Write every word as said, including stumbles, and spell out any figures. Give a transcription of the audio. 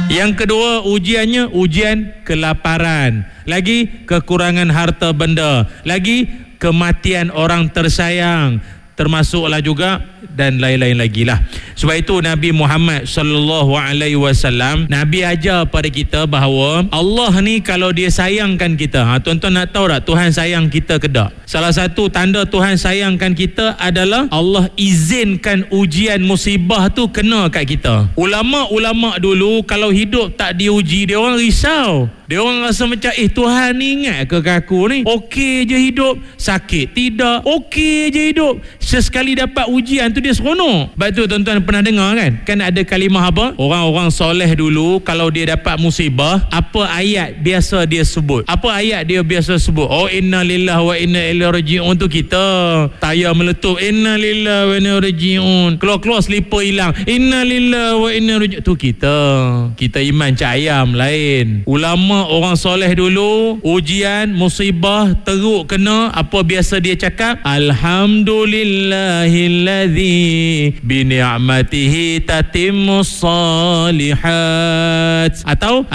Yang kedua ujiannya ujian kelaparan, lagi kekurangan harta benda, lagi kematian orang tersayang, termasuklah juga dan lain-lain lagi lah. Sebab itu Nabi Muhammad sallallahu alaihi wasallam, Nabi ajar pada kita bahawa Allah ni kalau dia sayangkan kita, ha, tuan-tuan nak tahu tak Tuhan sayang kita ke tak? Salah satu tanda Tuhan sayangkan kita adalah Allah izinkan ujian musibah tu kena kat kita. Ulama-ulama dulu kalau hidup tak diuji, dia orang risau. Dia orang rasa macam, eh Tuhan ni ingat ke aku ni? Okey je hidup, sakit tidak, okey je hidup. Sesekali dapat ujian tu dia seronok. Sebab tu tuan-tuan pernah dengar kan? Kan ada kalimah apa? Orang-orang soleh dulu kalau dia dapat musibah, apa ayat biasa dia sebut? Apa ayat dia biasa sebut? Oh, inna lillahi wa inna ilaihi raji'un tu kita. Tayar meletup, inna lillahi wa inna ilaihi raji'un. Keluar-keluar selipar hilang, inna lillahi wa inna ilaihi raji'un. Tu kita. Kita iman cak ayam lain. Ulama orang soleh dulu, ujian, musibah, teruk kena, apa biasa dia cakap? Alhamdulillahilladzi bi ni'matihi tatimmus salihat. Atau